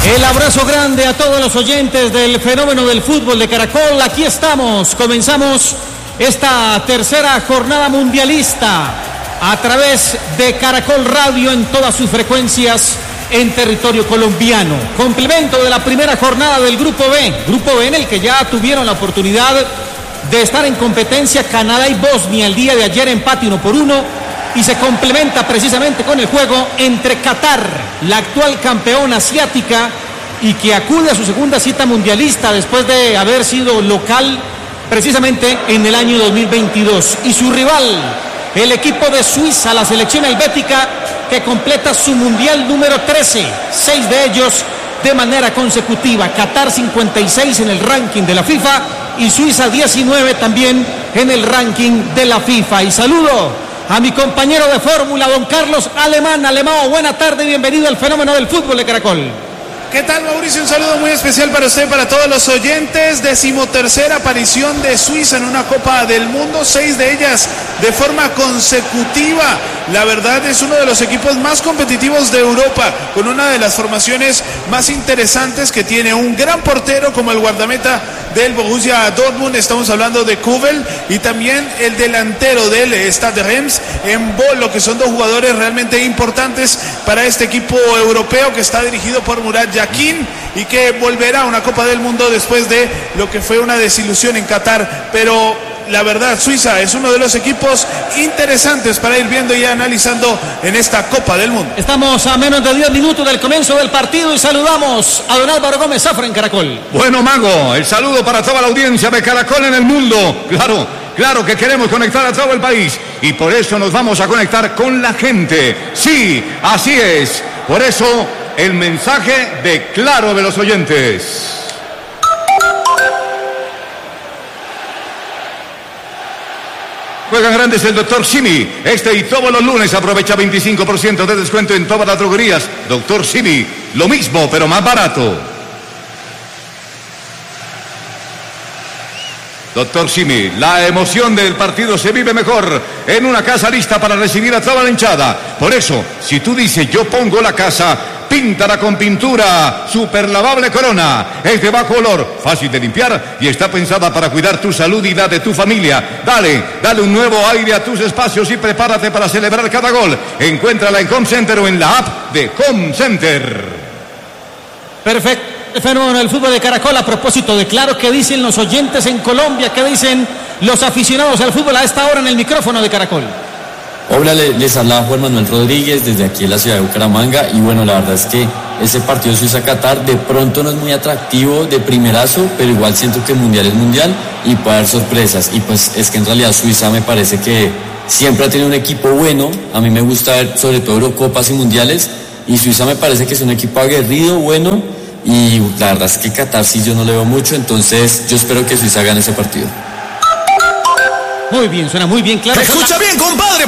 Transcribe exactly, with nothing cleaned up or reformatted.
El abrazo grande a todos los oyentes del fenómeno del fútbol de Caracol. Aquí estamos, comenzamos esta tercera jornada mundialista a través de Caracol Radio en todas sus frecuencias en territorio colombiano. Complemento de la primera jornada del Grupo B, Grupo B en el que ya tuvieron la oportunidad de estar en competencia Canadá y Bosnia el día de ayer, empate uno por uno, y se complementa precisamente con el juego entre Qatar, la actual campeona asiática y que acude a su segunda cita mundialista después de haber sido local precisamente en el año dos mil veintidós, y su rival, el equipo de Suiza, la selección helvética, que completa su mundial número trece, seis de ellos de manera consecutiva. Qatar cincuenta y seis en el ranking de la FIFA y Suiza diecinueve también en el ranking de la FIFA. Y saludo a mi compañero de fórmula, don Carlos Alemán. Alemán, buena tarde, bienvenido al fenómeno del fútbol de Caracol. ¿Qué tal, Mauricio? Un saludo muy especial para usted y para todos los oyentes. Decimotercera aparición de Suiza en una Copa del Mundo, seis de ellas de forma consecutiva. La verdad es uno de los equipos más competitivos de Europa, con una de las formaciones más interesantes que tiene un gran portero como el guardameta del Borussia Dortmund, estamos hablando de Kubel, y también el delantero del Stade Reims, en Bolo, que son dos jugadores realmente importantes para este equipo europeo que está dirigido por Murat Yakin y que volverá a una Copa del Mundo después de lo que fue una desilusión en Qatar. Pero la verdad, Suiza es uno de los equipos interesantes para ir viendo y analizando en esta Copa del Mundo. Estamos a menos de diez minutos del comienzo del partido y saludamos a don Álvaro Gómez Zafra en Caracol. Bueno, Mago, el saludo para toda la audiencia de Caracol en el mundo. Claro, claro que queremos conectar a todo el país y por eso nos vamos a conectar con la gente. Sí, así es. Por eso el mensaje de Claro de los oyentes. Juegan grandes el doctor Simi. Este y todos los lunes aprovecha veinticinco por ciento de descuento en todas las droguerías. doctor Simi, lo mismo pero más barato. doctor Simi, la emoción del partido se vive mejor en una casa lista para recibir a toda la hinchada. Por eso, si tú dices yo pongo la casa, píntala con pintura super lavable Corona. Es de bajo olor, fácil de limpiar y está pensada para cuidar tu salud y la de tu familia. Dale, dale un nuevo aire a tus espacios y prepárate para celebrar cada gol. Encuéntrala en Home Center o en la app de Home Center. Perfecto. El fenómeno del fútbol de Caracol. A propósito de Claro, ¿qué dicen los oyentes en Colombia? ¿Qué dicen los aficionados al fútbol a esta hora en el micrófono de Caracol? Hola, les habla Juan Manuel Rodríguez desde aquí en la ciudad de Bucaramanga, y bueno, la verdad es que ese partido Suiza-Qatar de pronto no es muy atractivo de primerazo, pero igual siento que mundial es mundial y puede haber sorpresas, y pues es que en realidad Suiza me parece que siempre ha tenido un equipo bueno. A mí me gusta ver sobre todo Eurocopas y mundiales, y Suiza me parece que es un equipo aguerrido, bueno, y la verdad es que Qatar sí yo no le veo mucho, entonces yo espero que Suiza gane ese partido. Muy bien, suena muy bien, Claro. Escucha bien, compadre.